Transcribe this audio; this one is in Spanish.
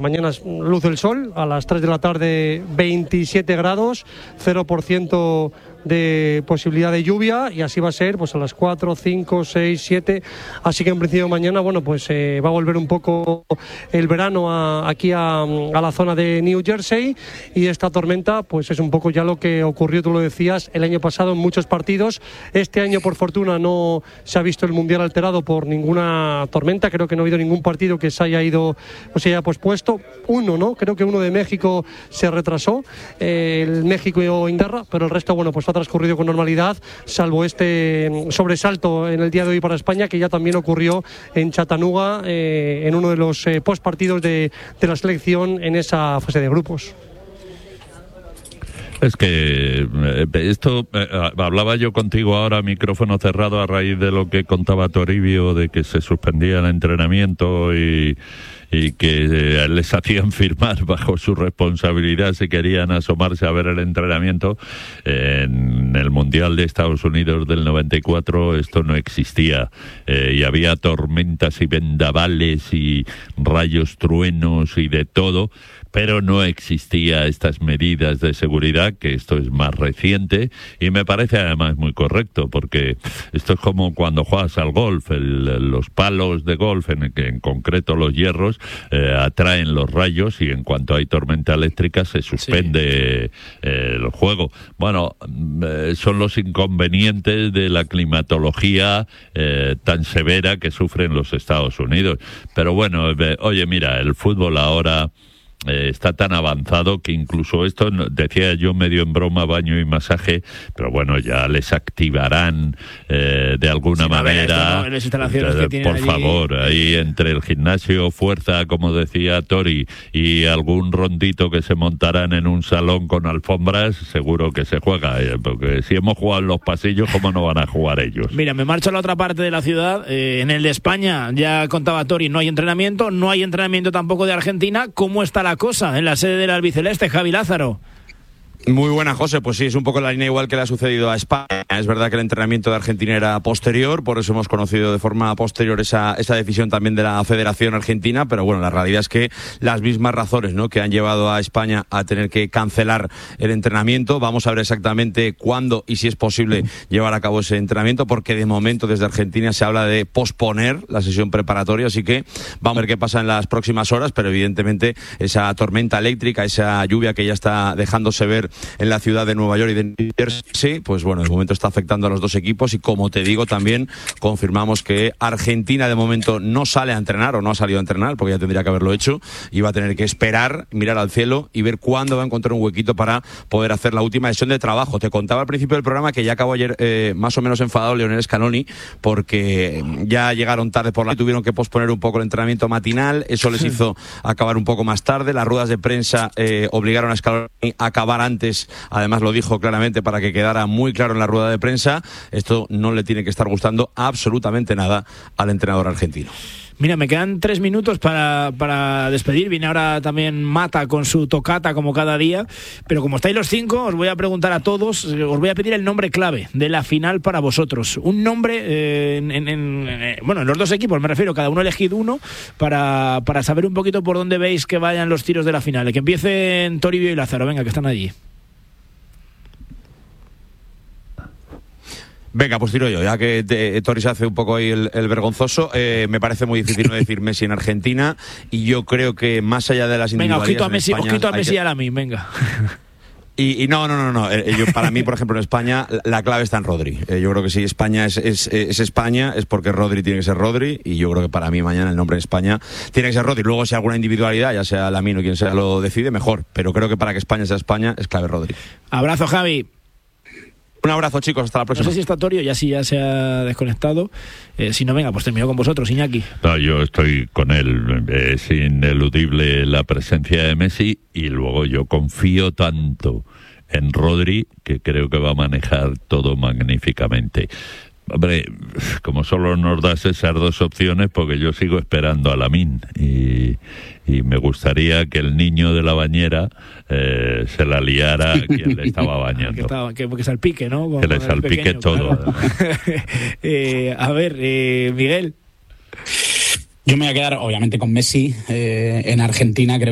mañana luce el sol, a las 3 de la tarde 27 grados, 0% de posibilidad de lluvia, y así va a ser pues a las 4, 5, 6, 7, así que en principio mañana pues va a volver un poco el verano aquí a la zona de New Jersey, y esta tormenta pues es un poco ya lo que ocurrió, tú lo decías, el año pasado en muchos partidos. Este año por fortuna no se ha visto el mundial alterado por ninguna tormenta, creo que no ha habido ningún partido que se haya ido o se haya pospuesto, creo que uno de México se retrasó, el México o Inglaterra, pero el resto pues ha transcurrido con normalidad, salvo este sobresalto en el día de hoy para España, que ya también ocurrió en Chattanooga, en uno de los postpartidos de la selección en esa fase de grupos. Es que esto, hablaba yo contigo ahora micrófono cerrado a raíz de lo que contaba Toribio, de que se suspendía el entrenamiento y que les hacían firmar bajo su responsabilidad si querían asomarse a ver el entrenamiento. En el Mundial de Estados Unidos del 94 esto no existía, y había tormentas y vendavales y rayos, truenos y de todo, pero no existía estas medidas de seguridad, que esto es más reciente, y me parece además muy correcto, porque esto es como cuando juegas al golf, los palos de golf, en concreto los hierros, atraen los rayos, y en cuanto hay tormenta eléctrica se suspende el juego. Bueno, son los inconvenientes de la climatología tan severa que sufren los Estados Unidos. Pero bueno, oye, mira, el fútbol ahora está tan avanzado que incluso esto, decía yo medio en broma, baño y masaje, pero bueno, ya les activarán de alguna manera, por favor, ahí entre el gimnasio, fuerza, como decía Tori, y algún rondito que se montarán en un salón con alfombras, seguro que se juega, porque si hemos jugado en los pasillos, ¿cómo no van a jugar ellos? Mira, me marcho a la otra parte de la ciudad, en el de España, ya contaba Tori, no hay entrenamiento tampoco de Argentina. ¿Cómo está la cosa en la sede del albiceleste, Javi Lázaro? Muy buena, José. Pues sí, es un poco la línea igual que le ha sucedido a España. Es verdad que el entrenamiento de Argentina era posterior, por eso hemos conocido de forma posterior esa decisión también de la Federación Argentina, pero bueno, la realidad es que las mismas razones, ¿no?, que han llevado a España a tener que cancelar el entrenamiento. Vamos a ver exactamente cuándo y si es posible llevar a cabo ese entrenamiento, porque de momento desde Argentina se habla de posponer la sesión preparatoria, así que vamos a ver qué pasa en las próximas horas, pero evidentemente esa tormenta eléctrica, esa lluvia que ya está dejándose ver en la ciudad de Nueva York y de New Jersey, pues bueno, de momento está afectando a los dos equipos, y como te digo, también confirmamos que Argentina de momento no sale a entrenar, o no ha salido a entrenar, porque ya tendría que haberlo hecho, y va a tener que esperar, mirar al cielo y ver cuándo va a encontrar un huequito para poder hacer la última sesión de trabajo. Te contaba al principio del programa que ya acabó ayer más o menos enfadado Lionel Scaloni, porque ya llegaron tarde por la... tuvieron que posponer un poco el entrenamiento matinal, eso les hizo acabar un poco más tarde. Las ruedas de prensa obligaron a Scaloni a acabar antes, además lo dijo claramente para que quedara muy claro en la rueda de prensa. Esto no le tiene que estar gustando absolutamente nada al entrenador argentino. Mira, me quedan 3 minutos para despedir. Viene ahora también Mata con su tocata como cada día, pero como estáis los 5, os voy a preguntar a todos, os voy a pedir el nombre clave de la final para vosotros. Un nombre en los dos equipos, me refiero, cada uno elegid uno para saber un poquito por dónde veis que vayan los tiros de la final. Que empiecen Toribio y Lázaro, venga, que están allí. Venga, pues tiro yo, ya que Tori se hace un poco ahí el vergonzoso. Me parece muy difícil no decir Messi en Argentina, y yo creo que más allá de las individualidades... Venga, ojito a Messi y a Lamine, venga. Y no. Para mí, por ejemplo, en España, la clave está en Rodri. Yo creo que si España es España, es porque Rodri tiene que ser Rodri, y yo creo que para mí mañana el nombre de España tiene que ser Rodri. Luego, si alguna individualidad, ya sea Lamine o quien sea, lo decide, mejor. Pero creo que para que España sea España, es clave Rodri. Abrazo, Javi. Un abrazo, chicos, hasta la próxima. No sé si está Torio, ya se ha desconectado. Si no, venga, pues termino con vosotros, Iñaki. No, yo estoy con él. Es ineludible la presencia de Messi, y luego yo confío tanto en Rodri que creo que va a manejar todo magníficamente. Hombre, como solo nos das esas dos opciones, porque yo sigo esperando a Lamine, y me gustaría que el niño de la bañera se la liara a quien le estaba bañando. Que salpique, ¿no? Que le salpique pequeño, todo. Claro. A ver, Miguel. Yo me voy a quedar, obviamente, con Messi en Argentina. Creo